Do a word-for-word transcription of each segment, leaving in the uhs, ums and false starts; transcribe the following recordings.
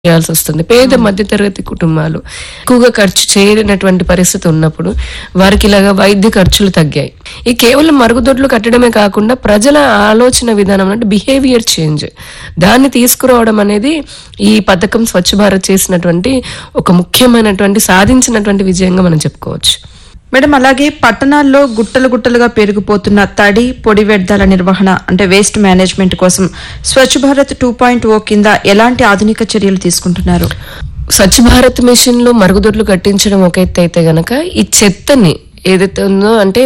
చేయాల్సి వస్తుంది. పేద మధ్యతరగతి కుటుంబాలు ఎక్కువగా ఖర్చు చేయనటువంటి పరిస్థితి ఉన్నప్పుడు వారికి ఇలాగా వైద్య ఖర్చులు తగ్గాయి. ఈ కేవలం మరుగుదొడ్లు కట్టడమే కాకుండా ప్రజల ఆలోచన విధానం అంటే బిహేవియర్ చేంజ్ దాన్ని తీసుకురావడం అనేది ఈ పథకం స్వచ్ఛ భారత్ చేసినటువంటి ఒక ముఖ్యమైనటువంటి సాధించినటువంటి విజయంగా మనం చెప్పుకోవచ్చు. మేడం, అలాగే పట్టణాల్లో గుట్టలు గుట్టలుగా పెరిగిపోతున్న తడి పొడి వ్యర్థాల నిర్వహణ అంటే వేస్ట్ మేనేజ్మెంట్ కోసం స్వచ్ఛ భారత్ టూ పాయింట్ ఓ కింద ఎలాంటి ఆధునిక చర్యలు తీసుకుంటున్నారు? స్వచ్ఛ భారత్ మిషన్ లో మరుగుదొడ్లు కట్టించడం ఒక ఎత్తు అయితే గనక ఈ చెత్తని ఏదైతే ఉందో అంటే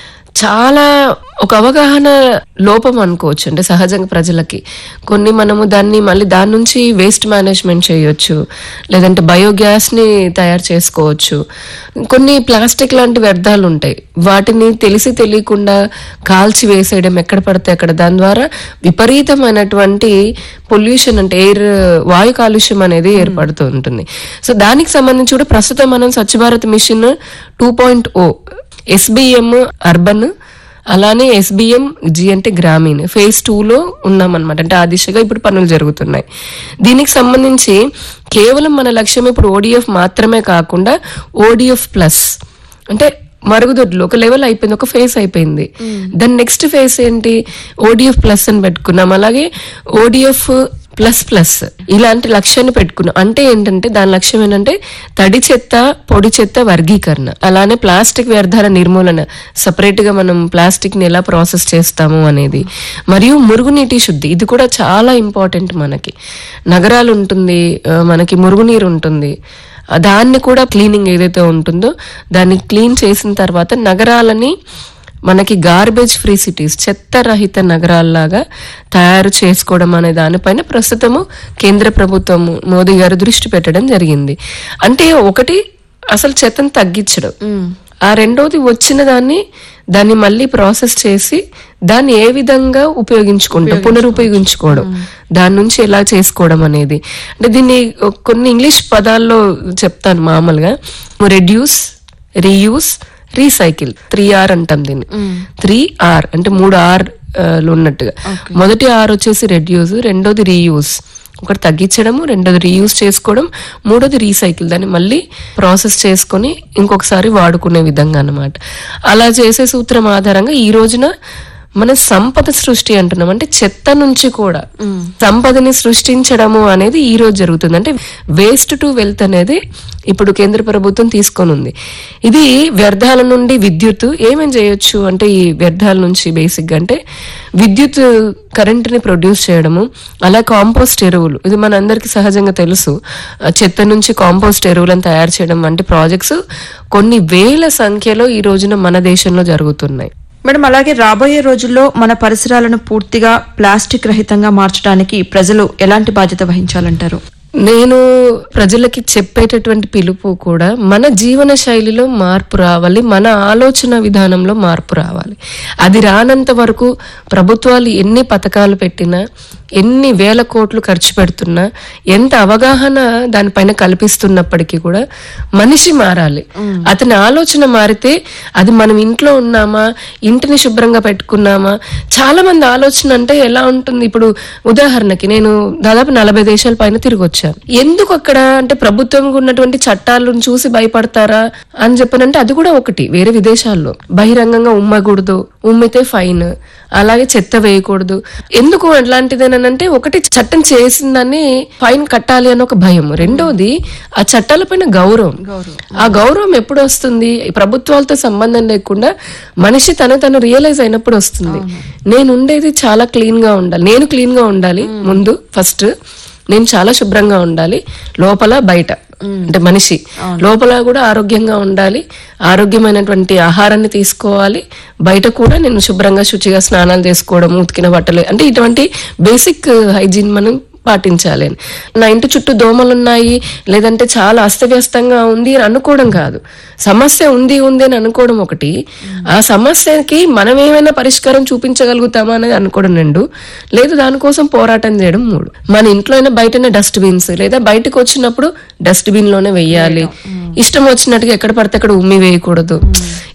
చాలా ఒక అవగాహన లోపం అనుకోవచ్చు. అంటే సహజంగా ప్రజలకి కొన్ని మనము దాన్ని మళ్ళీ దాని నుంచి వేస్ట్ మేనేజ్మెంట్ చేయొచ్చు, లేదంటే బయోగ్యాస్ ని తయారు చేసుకోవచ్చు. కొన్ని ప్లాస్టిక్ లాంటి వ్యర్థాలు ఉంటాయి, వాటిని తెలిసి తెలియకుండా కాల్చి వేసేయడం ఎక్కడ పడితే అక్కడ, దాని ద్వారా విపరీతమైనటువంటి పొల్యూషన్ అంటే ఎయిర్ వాయు కాలుష్యం అనేది ఏర్పడుతూ ఉంటుంది. సో దానికి సంబంధించి కూడా ప్రస్తుతం మనం Swachh Bharat machine two point ఓ ఎస్బిఎం అర్బన్ అలానే ఎస్బిఎం జి అంటే గ్రామీణ ఫేజ్ టూ లో ఉన్నామన్నమాట. అంటే ఆ దిశగా ఇప్పుడు పనులు జరుగుతున్నాయి. దీనికి సంబంధించి కేవలం మన లక్ష్యం ఇప్పుడు ఓడిఎఫ్ మాత్రమే కాకుండా ఓడిఎఫ్ ప్లస్ అంటే మరుగుదొడ్లు ఒక లెవెల్ అయిపోయింది, ఒక ఫేజ్ అయిపోయింది. దాని నెక్స్ట్ ఫేజ్ ఏంటి, ఓడిఎఫ్ ప్లస్ అని పెట్టుకున్నాం. అలాగే ఓడిఎఫ్ ప్లస్ ప్లస్ ఇలాంటి లక్ష్యాన్ని పెట్టుకున్నాం. అంటే ఏంటంటే దాని లక్ష్యం ఏంటంటే తడి చెత్త పొడి చెత్త వర్గీకరణ, అలానే ప్లాస్టిక్ వ్యర్థాల నిర్మూలన, సపరేట్ గా మనం ప్లాస్టిక్ ని ఎలా ప్రాసెస్ చేస్తాము అనేది, మరియు మురుగునీటి శుద్ధి. ఇది కూడా చాలా ఇంపార్టెంట్. మనకి నగరాలు ఉంటుంది, మనకి మురుగునీరు ఉంటుంది, దాన్ని కూడా క్లీనింగ్ ఏదైతే ఉంటుందో దాన్ని క్లీన్ చేసిన తర్వాత నగరాలని మనకి గార్బేజ్ ఫ్రీ సిటీస్ చెత్త రహిత నగరాల్లాగా తయారు చేసుకోవడం అనే దానిపైన ప్రస్తుతము కేంద్ర ప్రభుత్వం మోదీ గారు దృష్టి పెట్టడం జరిగింది. అంటే ఒకటి అసలు చెత్తను తగ్గించడం, ఆ రెండోది వచ్చిన దాన్ని దాన్ని మళ్ళీ ప్రాసెస్ చేసి దాన్ని ఏ విధంగా ఉపయోగించుకుంటాం, పునరుపయోగించుకోవడం, దాని నుంచి ఎలా చేసుకోవడం అనేది. అంటే దీన్ని కొన్ని ఇంగ్లీష్ పదాల్లో చెప్తాను మామూలుగా, reduce, reuse, recycle, three are అంటాం దీన్ని. త్రీ ఆర్ అంటే మూడు ఆర్ ఉన్నట్టుగా. మొదటి ఆర్ వచ్చేసి రెడ్యూస్, రెండోది రీయూస్, ఒకటి తగ్గించడము, రెండోది రీయూజ్ చేసుకోవడం, మూడోది రీసైకిల్, దాన్ని మళ్ళీ ప్రాసెస్ చేసుకుని ఇంకొకసారి వాడుకునే విధంగా అన్నమాట. అలా చేసే సూత్రం ఆధారంగా ఈ రోజున మన సంపద సృష్టి అంటున్నాం. అంటే చెత్త నుంచి కూడా సంపదని సృష్టించడము అనేది ఈ రోజు జరుగుతుంది. అంటే వేస్ట్ టు వెల్త్ అనేది ఇప్పుడు కేంద్ర ప్రభుత్వం తీసుకొని ఉంది. ఇది వ్యర్థాల నుండి విద్యుత్ ఏమేం చేయొచ్చు అంటే ఈ వ్యర్థాల నుంచి బేసిక్ గా అంటే విద్యుత్ కరెంట్ ని ప్రొడ్యూస్ చేయడము, అలా కాంపోస్ట్ ఎరువులు, ఇది మన అందరికి సహజంగా తెలుసు. చెత్త నుంచి కాంపోస్ట్ ఎరువులను తయారు చేయడం వంటి ప్రాజెక్ట్స్ కొన్ని వేల సంఖ్యలో ఈ రోజున మన దేశంలో జరుగుతున్నాయి. మేడం, అలాగే రాబోయే రోజుల్లో మన పరిసరాలను పూర్తిగా ప్లాస్టిక్ రహితంగా మార్చడానికి ప్రజలు ఎలాంటి బాధ్యత వహించాలంటారు? నేను ప్రజలకి చెప్పేటటువంటి పిలుపు కూడా మన జీవన శైలిలో మార్పు రావాలి, మన ఆలోచన విధానంలో మార్పు రావాలి. అది రానంత వరకు ప్రభుత్వాలు ఎన్ని పథకాలు పెట్టినా, ఎన్ని వేల కోట్లు ఖర్చు పెడుతున్నా, ఎంత అవగాహన దానిపైన కల్పిస్తున్నప్పటికీ కూడా మనిషి మారాలి. అతని ఆలోచన మారితే అది మనం ఇంట్లో ఉన్నామా, ఇంటిని శుభ్రంగా పెట్టుకున్నామా. చాలా మంది ఆలోచన అంటే ఎలా ఉంటుంది, ఇప్పుడు ఉదాహరణకి నేను దాదాపు నలభై దేశాల పైన తిరిగి వచ్చాను. ఎందుకు అక్కడ అంటే ప్రభుత్వం ఉన్నటువంటి చట్టాలను చూసి భయపడతారా అని చెప్పనంటే అది కూడా ఒకటి. వేరే విదేశాల్లో బహిరంగంగా ఉమ్మకూడదు, ఉమ్మితే ఫైన్, అలాగే చెత్త వేయకూడదు. ఎందుకు అట్లాంటిదేనంటే ఒకటి చట్టం చేసిన దాన్ని ఫైన్ కట్టాలి అని ఒక భయం, రెండోది ఆ చట్టాలపైన గౌరవం. ఆ గౌరవం ఎప్పుడు వస్తుంది, ప్రభుత్వాలతో సంబంధం లేకుండా మనిషి తను తను రియలైజ్ అయినప్పుడు వస్తుంది. నేను ఉండేది చాలా క్లీన్ గా ఉండాలి, నేను క్లీన్ గా ఉండాలి, ముందు ఫస్ట్ నేను చాలా శుభ్రంగా ఉండాలి, లోపల బయట అంటే మనిషి లోపల కూడా ఆరోగ్యంగా ఉండాలి, ఆరోగ్యమైనటువంటి ఆహారాన్ని తీసుకోవాలి, బయట కూడా నేను శుభ్రంగా శుచిగా స్నానాలు చేసుకోవడం, ఉతికిన బట్టలు, అంటే ఇటువంటి బేసిక్ హైజీన్ మనం పాటించాలి. నా ఇంటి చుట్టూ దోమలు ఉన్నాయి లేదంటే చాలా అస్తవ్యస్తంగా ఉంది అని అనుకోవడం కాదు, సమస్య ఉంది ఉంది అని అనుకోవడం ఒకటి, ఆ సమస్యకి మనం ఏమైనా పరిష్కారం చూపించగలుగుతామా అనేది అనుకోవడం రెండు, లేదు దానికోసం పోరాటం చేయడం మూడు. మన ఇంట్లో అయినా బయటనే డస్ట్ బిన్స్, లేదా బయటకు వచ్చినప్పుడు డస్ట్ బిన్ లోనే వెయ్యాలి, ఇష్టం వచ్చినట్టుగా ఎక్కడ పడితే అక్కడ ఉమ్మి వేయకూడదు.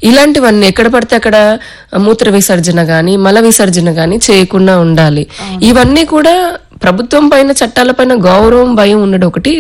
ఇలాంటివన్నీ ఎక్కడ పడితే అక్కడ మూత్ర విసర్జన గాని మల విసర్జన గాని చేయకుండా ఉండాలి. ఇవన్నీ కూడా ప్రభుత్వం పైన చట్టాల పైన గౌరవం భయం ఉండడం ఒకటి,